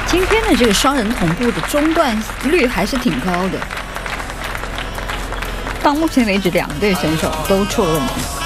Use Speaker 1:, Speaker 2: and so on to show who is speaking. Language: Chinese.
Speaker 1: 今天的这个双人同步的中断率还是挺高的。到目前为止，两队选手都出了问题。